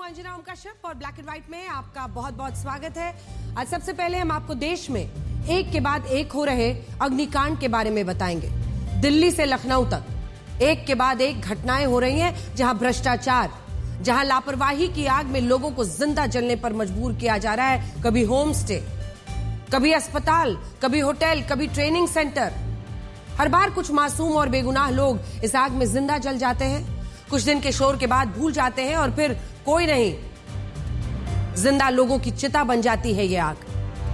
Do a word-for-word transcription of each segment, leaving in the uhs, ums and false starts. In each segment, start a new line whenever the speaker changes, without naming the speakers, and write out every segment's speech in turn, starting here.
अंजना ओम कश्यप और black and white में आपका बहुत बहुत स्वागत है। आज सबसे पहले हम आपको देश में एक के बाद एक हो रहे अग्निकांड के बारे में बताएंगे। दिल्ली से लखनऊ तक एक के बाद एक घटनाएं हो रही हैं, जहां भ्रष्टाचार, जहां लापरवाही की आग में लोगों को जिंदा जलने पर मजबूर किया जा रहा है। कभी होम स्टे, कभी अस्पताल, कभी होटल, कभी ट्रेनिंग सेंटर। हर बार कुछ मासूम और बेगुनाह लोग इस आग में जिंदा जल जाते हैं। कुछ दिन के शोर के बाद भूल जाते हैं और फिर कोई नहीं, जिंदा लोगों की चिता बन जाती है ये आग।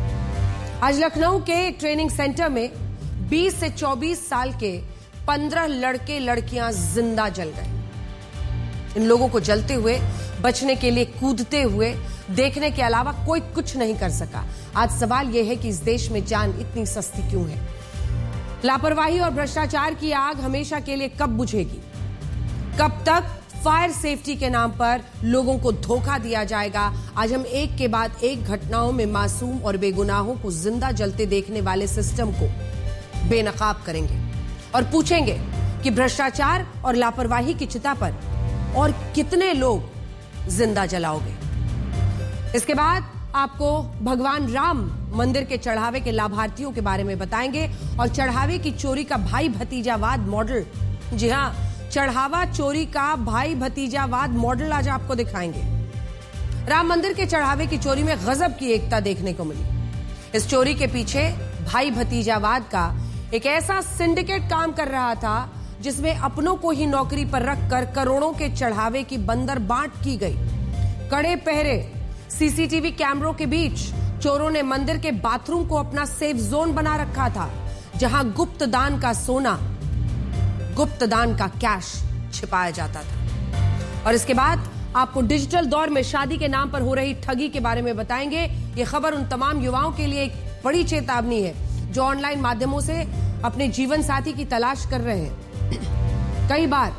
आज लखनऊ के एक ट्रेनिंग सेंटर में बीस से चौबीस साल के पंद्रह लड़के लड़कियां जिंदा जल गए। इन लोगों को जलते हुए, बचने के लिए कूदते हुए देखने के अलावा कोई कुछ नहीं कर सका। आज सवाल यह है कि इस देश में जान इतनी सस्ती क्यों है? लापरवाही और भ्रष्टाचार की आग हमेशा के लिए कब बुझेगी? कब तक फायर सेफ्टी के नाम पर लोगों को धोखा दिया जाएगा? आज हम एक के बाद एक घटनाओं में मासूम और बेगुनाहों को जिंदा जलते देखने वाले सिस्टम को बेनकाब करेंगे और पूछेंगे कि भ्रष्टाचार और लापरवाही की चिता पर और कितने लोग जिंदा जलाओगे। इसके बाद आपको भगवान राम मंदिर के चढ़ावे के लाभार्थियों के बारे में बताएंगे और चढ़ावे की चोरी का भाई भतीजावाद मॉडल, जी हां, चढ़ावा चोरी का भाई भतीजावाद मॉडल आज आपको दिखाएंगे। राम मंदिर के चढ़ावे की चोरी में गजब की एकता देखने को मिली। इस चोरी के पीछे भाई भतीजावाद का एक ऐसा सिंडिकेट काम कर रहा था जिसमें अपनों को ही नौकरी पर रखकर करोड़ों के चढ़ावे की बंदर बांट की गई। कड़े पहरे, सीसीटीवी कैमरों के बीच चोरों ने मंदिर के बाथरूम को अपना सेफ जोन बना रखा था, जहां गुप्त दान का सोना, गुप्त दान का कैश छिपाया जाता था। और इसके बाद आपको डिजिटल दौर में शादी के नाम पर हो रही ठगी के बारे में बताएंगे। ये खबर उन तमाम युवाओं के लिए एक बड़ी चेतावनी है जो ऑनलाइन माध्यमों से अपने जीवन साथी की तलाश कर रहे हैं। कई बार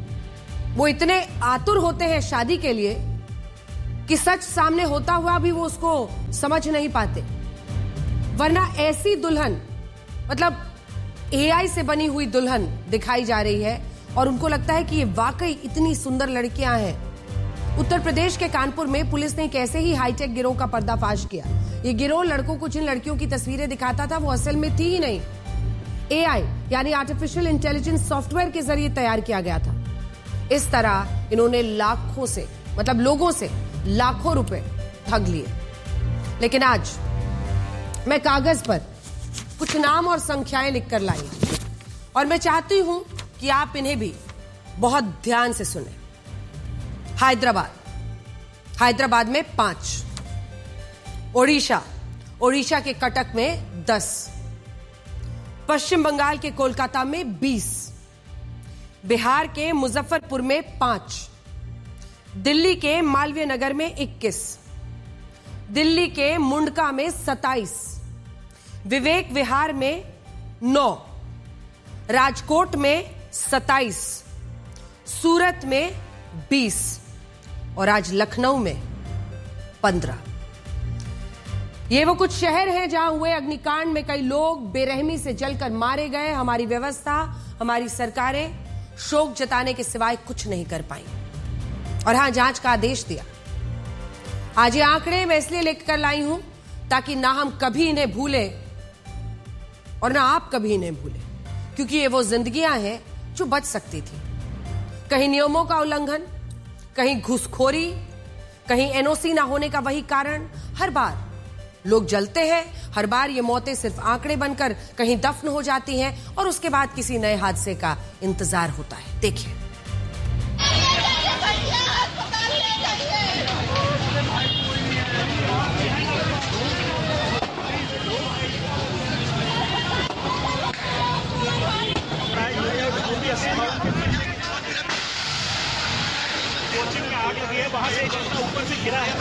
वो इतने आतुर होते हैं शादी के लिए कि सच सामने होता हुआ भी वो उसको समझ नहीं पाते। वरना ऐसी दुल्हन, मतलब एआई से बनी हुई दुल्हन दिखाई जा रही है और उनको लगता है कि ये वाकई इतनी सुंदर लड़कियां हैं। उत्तर प्रदेश के कानपुर में पुलिस ने एक ऐसे ही हाईटेक गिरोह का पर्दाफाश किया। ये गिरोह लड़कों को जिन लड़कियों की तस्वीरें दिखाता था वो असल में थी ही नहीं, एआई यानी आर्टिफिशियल इंटेलिजेंस सॉफ्टवेयर के जरिए तैयार किया गया था। इस तरह इन्होंने लाखों से, मतलब लोगों से लाखों रुपए ठग लिए। लेकिन आज मैं कागज पर कुछ नाम और संख्याएं लिखकर लाई और मैं चाहती हूं कि आप इन्हें भी बहुत ध्यान से सुने। हैदराबाद, हैदराबाद में पांच, ओडिशा, ओडिशा के कटक में दस, पश्चिम बंगाल के कोलकाता में बीस, बिहार के मुजफ्फरपुर में पांच, दिल्ली के मालवीय नगर में इक्कीस, दिल्ली के मुंडका में सत्ताईस, विवेक विहार में नौ, राजकोट में सत्ताईस, सूरत में बीस और आज लखनऊ में पंद्रह। ये वो कुछ शहर हैं जहां हुए अग्निकांड में कई लोग बेरहमी से जलकर मारे गए। हमारी व्यवस्था, हमारी सरकारें शोक जताने के सिवाय कुछ नहीं कर पाई और हां, जांच का आदेश दिया। आज ये आंकड़े मैं इसलिए लेकर लाई हूं ताकि ना हम कभी इन्हें भूलें और ना आप कभी इन्हें भूलें, क्योंकि ये वो जिंदगियां हैं जो बच सकती थी। कहीं नियमों का उल्लंघन, कहीं घूसखोरी, कहीं एनओसी ना होने का वही कारण। हर बार लोग जलते हैं, हर बार ये मौतें सिर्फ आंकड़े बनकर कहीं दफन हो जाती हैं और उसके बाद किसी नए हादसे का इंतजार होता है। देखिए,
कोचिंग में आग लगी है, वहां से ऊपर से गिरा है।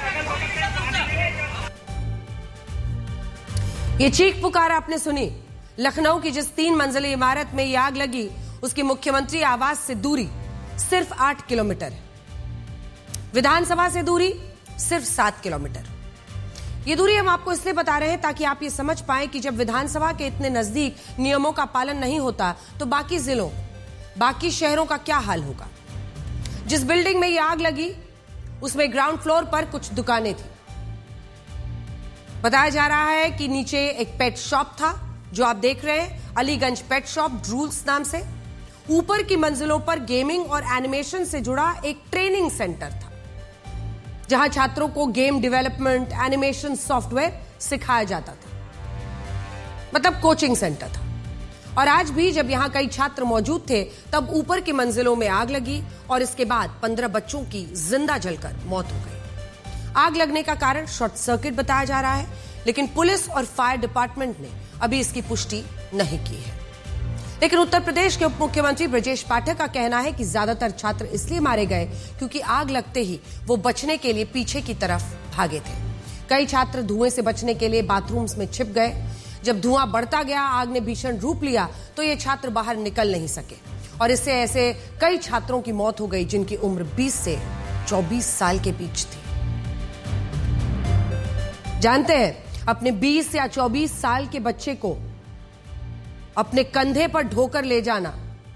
ये चीख पुकार आपने सुनी, लखनऊ की जिस तीन मंजिली इमारत में ये आग लगी उसकी मुख्यमंत्री आवास से दूरी सिर्फ आठ किलोमीटर है, विधानसभा से दूरी सिर्फ सात किलोमीटर। ये दूरी हम आपको इसलिए बता रहे हैं ताकि आप ये समझ पाएं कि जब विधानसभा के इतने नजदीक नियमों का पालन नहीं होता तो बाकी जिलों, बाकी शहरों का क्या हाल होगा। जिस बिल्डिंग में ये आग लगी उसमें ग्राउंड फ्लोर पर कुछ दुकानें थी। बताया जा रहा है कि नीचे एक पेट शॉप था जो आप देख रहे हैं, अलीगंज पेट शॉप ड्रूल्स नाम से। ऊपर की मंजिलों पर गेमिंग और एनिमेशन से जुड़ा एक ट्रेनिंग सेंटर था जहां छात्रों को गेम डेवलपमेंट, एनिमेशन सॉफ्टवेयर सिखाया जाता था, मतलब कोचिंग सेंटर था। और आज भी जब यहां कई छात्र मौजूद थे तब ऊपर की मंजिलों में आग लगी और इसके बाद पंद्रह बच्चों की जिंदा जलकर मौत हो गई। आग लगने का कारण शॉर्ट सर्किट बताया जा रहा है, लेकिन पुलिस और फायर डिपार्टमेंट ने अभी इसकी पुष्टि नहीं की है। लेकिन उत्तर प्रदेश के उप मुख्यमंत्री ब्रजेश पाठक का कहना है कि ज्यादातर छात्र इसलिए मारे गए क्योंकि आग लगते ही वो बचने के लिए पीछे की तरफ भागे थे। कई छात्र धुएं से बचने के लिए बाथरूम्स में छिप गए। जब धुआं बढ़ता गया, आग ने भीषण रूप लिया तो ये छात्र बाहर निकल नहीं सके और इससे ऐसे कई छात्रों की मौत हो गई जिनकी उम्र बीस से चौबीस साल के बीच थी। जानते हैं, अपने बीस या चौबीस साल के बच्चे को अपने कंधे पर ढोकर ले जाना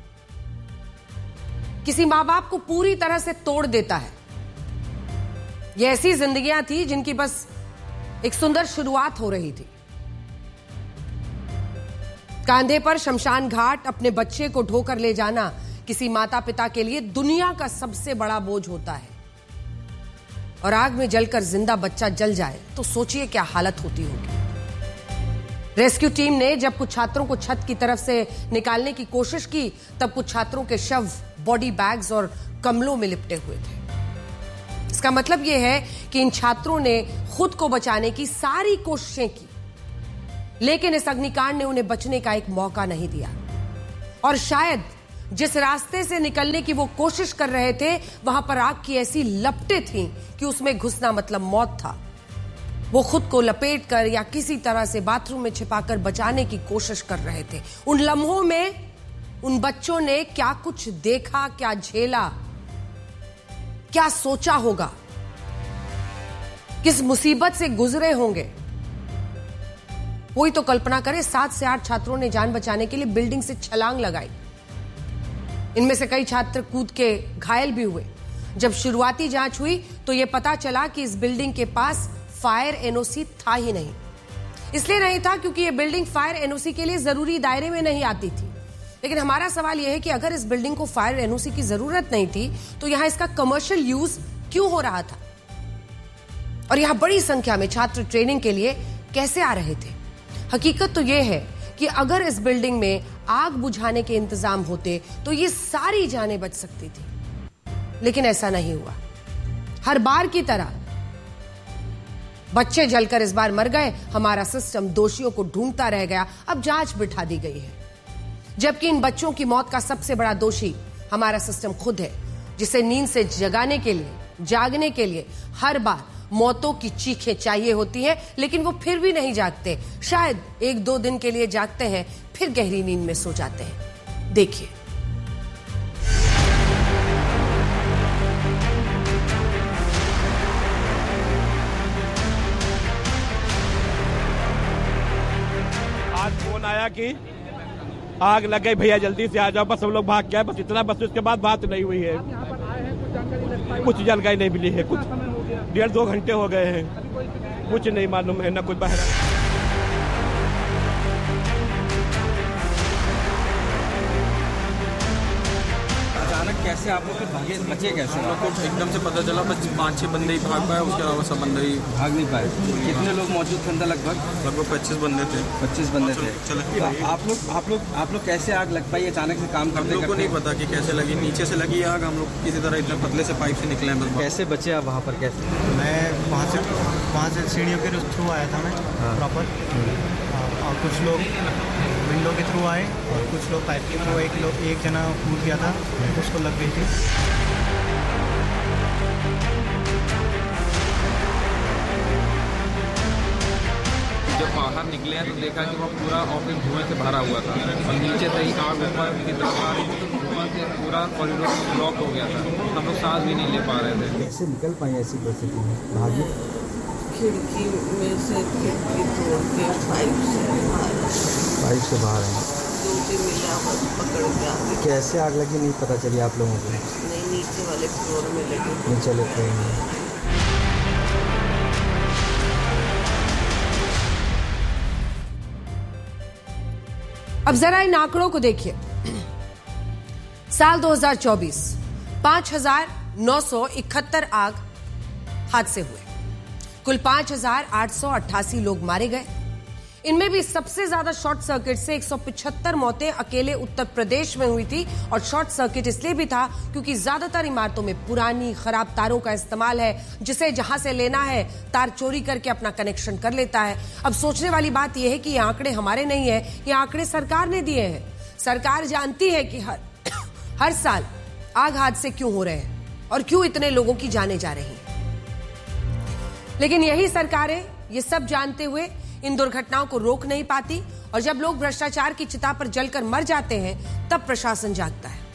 किसी मां बाप को पूरी तरह से तोड़ देता है। ये ऐसी जिंदगियां थी जिनकी बस एक सुंदर शुरुआत हो रही थी। कंधे पर शमशान घाट अपने बच्चे को ढोकर ले जाना किसी माता पिता के लिए दुनिया का सबसे बड़ा बोझ होता है। और आग में जलकर जिंदा बच्चा जल जाए तो सोचिए क्या हालत होती होगी। रेस्क्यू टीम ने जब कुछ छात्रों को छत की तरफ से निकालने की कोशिश की तब कुछ छात्रों के शव बॉडी बैग्स और कम्बलों में लिपटे हुए थे। इसका मतलब यह है कि इन छात्रों ने खुद को बचाने की सारी कोशिशें की, लेकिन इस अग्निकांड ने उन्हें बचने का एक मौका नहीं दिया। और शायद जिस रास्ते से निकलने की वो कोशिश कर रहे थे वहां पर आग की ऐसी लपटें थीं कि उसमें घुसना मतलब मौत था। वो खुद को लपेट कर या किसी तरह से बाथरूम में छिपाकर बचाने की कोशिश कर रहे थे। उन लम्हों में उन बच्चों ने क्या कुछ देखा, क्या झेला, क्या सोचा होगा, किस मुसीबत से गुजरे होंगे। कोई तो कल्पना करे, सात से आठ छात्रों ने जान बचाने के लिए बिल्डिंग से छलांग लगाई। इनमें से कई छात्र कूद के घायल भी हुए। जब शुरुआती जांच हुई तो यह पता चला कि इस बिल्डिंग के पास फायर एनओसी था ही नहीं। इसलिए नहीं था क्योंकि यह बिल्डिंग फायर एनओसी के लिए जरूरी दायरे में नहीं आती थी। लेकिन हमारा सवाल यह है कि अगर इस बिल्डिंग को फायर एनओसी की जरूरत नहीं थी तो यहां इसका कमर्शियल यूज क्यों हो रहा था? और यहां बड़ी संख्या में छात्र ट्रेनिंग के लिए कैसे आ रहे थे? हकीकत तो यह है कि अगर इस बिल्डिंग में आग बुझाने के इंतजाम होते तो ये सारी जानें बच सकती थी, लेकिन ऐसा नहीं हुआ। हर बार की तरह बच्चे जलकर इस बार मर गए। हमारा सिस्टम दोषियों को ढूंढता रह गया। अब जांच बिठा दी गई है, जबकि इन बच्चों की मौत का सबसे बड़ा दोषी हमारा सिस्टम खुद है, जिसे नींद से जगाने के लिए, जागने के लिए हर बार मौतों की चीखें चाहिए होती हैं, लेकिन वो फिर भी नहीं जागते। शायद एक दो दिन के लिए जागते हैं, फिर गहरी नींद में सो जाते हैं। देखिए,
आज फोन आया कि आग लग गई, भैया जल्दी से आ जाओ। बस सब लोग भाग गए, बस इतना। बस उसके बाद बात नहीं हुई है, कुछ जानकारी नहीं मिली है। कुछ डेढ़ दो घंटे हो गए हैं, कुछ नहीं मालूम है, ना कोई बहरा।
अचानक कैसे आप लोग भागे, बचे कैसे? हम लोग को एकदम से पता चला, बस पाँच छह बंदे ही भाग पाए, उसके अलावा सब बंदे ही भाग नहीं पाए। कितने लोग मौजूद थे अंदर? लगभग
लगभग पच्चीस बंदे थे।
पच्चीस बंदे थे। तो आप लोग आप लोग आप लोग कैसे आग लग पाई अचानक से? काम करते
लोग को नहीं पता कि कैसे लगी, नीचे से लगी आग। हम लोग किसी तरह इतने पतले से पाइप से निकले हैं। बस
कैसे बचे आप वहाँ पर? कैसे?
मैं वहाँ से वहाँ से सीढ़ियों के थ्रू आया था मैं प्रॉपर, और कुछ लोग विंडो के थ्रू आए और कुछ लोग पाइप के थ्रू। एक लोग एक जना कूद गया था, उसको लग गई थी।
जब बाहर निकले हैं तो देखा कि वो पूरा ऑफिस धुएं से भरा हुआ था और नीचे से ही आग ऊपर की तरफ आ रही थी, तो धुआं से पूरा कॉरिडोर ब्लॉक हो गया था। हम लोग सांस भी नहीं ले पा रहे थे।
कैसे निकल पाए ऐसी परिस्थिति में? भागी
खिड़की में से खिड़की तोड़ के पाइप से मारा।
पाइप से बाहर आए?
दूसरी मिला बस पकड़ के आगे।
कैसे आग लगी नहीं पता चली आप लोगों को?
नहीं, नीचे वाले फ्लोर में लगी।
नीचे वाले फ्लोर में।
अब जरा इन आंकड़ों को देखिए। साल दो हज़ार चौबीस पांच हजार नौ सौ इकहत्तर आग हादसे हुए, कुल पांच हजार आठ सौ अट्ठासी लोग मारे गए। इनमें भी सबसे ज्यादा शॉर्ट सर्किट से एक सौ पचहत्तर मौतें अकेले उत्तर प्रदेश में हुई थी। और शॉर्ट सर्किट इसलिए भी था क्योंकि ज्यादातर इमारतों में पुरानी खराब तारों का इस्तेमाल है, जिसे जहां से लेना है तार चोरी करके अपना कनेक्शन कर लेता है। अब सोचने वाली बात यह है कि ये आंकड़े हमारे नहीं है, ये आंकड़े सरकार ने दिए हैं। सरकार जानती है कि हर हर साल आग हादसे क्यों हो रहे हैं और क्यों इतने लोगों की जानें जा रही हैं, लेकिन यही सरकारें ये सब जानते हुए इन दुर्घटनाओं को रोक नहीं पाती। और जब लोग भ्रष्टाचार की चिता पर जलकर मर जाते हैं तब प्रशासन जागता है।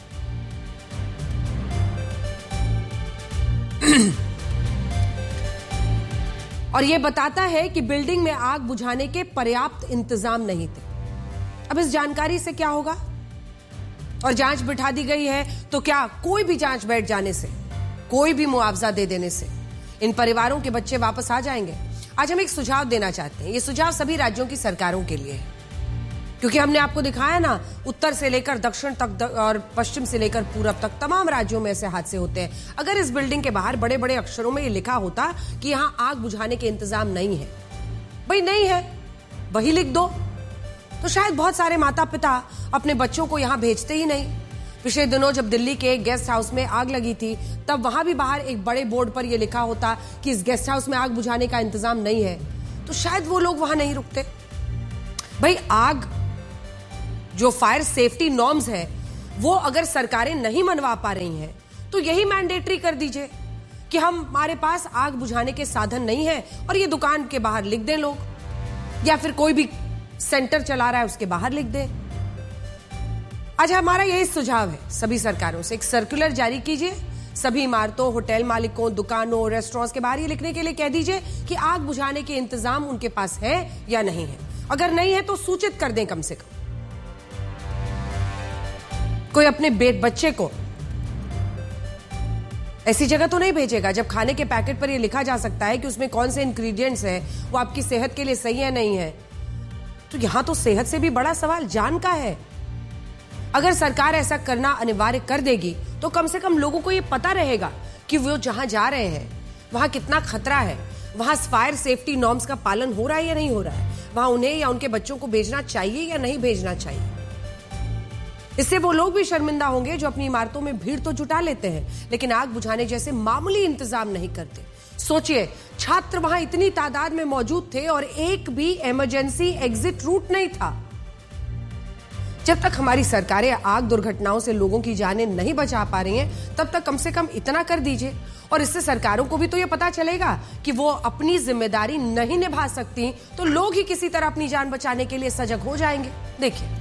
और यह बताता है कि बिल्डिंग में आग बुझाने के पर्याप्त इंतजाम नहीं थे। अब इस जानकारी से क्या होगा? और जांच बिठा दी गई है तो क्या कोई भी जांच बैठ जाने से, कोई भी मुआवजा दे देने से इन परिवारों के बच्चे वापस आ जाएंगे? आज हम एक सुझाव देना चाहते हैं। ये सुझाव सभी राज्यों की सरकारों के लिए है, क्योंकि हमने आपको दिखाया ना, उत्तर से लेकर दक्षिण तक और पश्चिम से लेकर पूरब तक तमाम राज्यों में ऐसे हादसे होते हैं। अगर इस बिल्डिंग के बाहर बड़े बड़े अक्षरों में ये लिखा होता कि यहां आग बुझाने के इंतजाम नहीं है, भाई नहीं है वही लिख दो, तो शायद बहुत सारे माता पिता अपने बच्चों को यहां भेजते ही नहीं। पिछले दिनों जब दिल्ली के एक गेस्ट हाउस में आग लगी थी, तब वहां भी बाहर एक बड़े बोर्ड पर यह लिखा होता कि इस गेस्ट हाउस में आग बुझाने का इंतजाम नहीं है, तो शायद वो लोग वहां नहीं रुकते। भाई आग जो फायर सेफ्टी नॉर्म्स है वो अगर सरकारें नहीं मनवा पा रही हैं तो यही मैंडेटरी कर दीजिए कि हम हमारे पास आग बुझाने के साधन नहीं है और ये दुकान के बाहर लिख दें लोग, या फिर कोई भी सेंटर चला रहा है उसके बाहर लिख दें। आज हमारा यही सुझाव है सभी सरकारों से, एक सर्कुलर जारी कीजिए, सभी इमारतों, होटल मालिकों, दुकानों, रेस्टोरेंट्स के बाहर ये लिखने के लिए कह दीजिए कि आग बुझाने के इंतजाम उनके पास है या नहीं है। अगर नहीं है तो सूचित कर दें कम से कम। कोई अपने बेट बच्चे को ऐसी जगह तो नहीं भेजेगा जब खाने के पैकेट पर यह लिखा जा सकता है कि उसमें कौन से इंग्रेडिएंट्स हैं, वो आपकी सेहत के लिए सही है नहीं है। तो यहां तो सेहत से भी बड़ा सवाल जान का है। अगर सरकार ऐसा करना अनिवार्य कर देगी तो कम से कम लोगों को यह पता रहेगा कि वो जहां जा रहे हैं वहां कितना खतरा है, वहां फायर सेफ्टी नॉर्म्स का पालन हो रहा है या नहीं हो रहा है, वहां उन्हें या उनके बच्चों को भेजना चाहिए या नहीं भेजना चाहिए। इससे वो लोग भी शर्मिंदा होंगे जो अपनी इमारतों में भीड़ तो जुटा लेते हैं लेकिन आग बुझाने जैसे मामूली इंतजाम नहीं करते। सोचिए, छात्र वहां इतनी तादाद में मौजूद थे और एक भी इमरजेंसी एग्जिट रूट नहीं था। जब तक हमारी सरकारें आग दुर्घटनाओं से लोगों की जानें नहीं बचा पा रही हैं, तब तक कम से कम इतना कर दीजिए। और इससे सरकारों को भी तो यह पता चलेगा कि वो अपनी जिम्मेदारी नहीं निभा सकती, तो लोग ही किसी तरह अपनी जान बचाने के लिए सजग हो जाएंगे। देखिए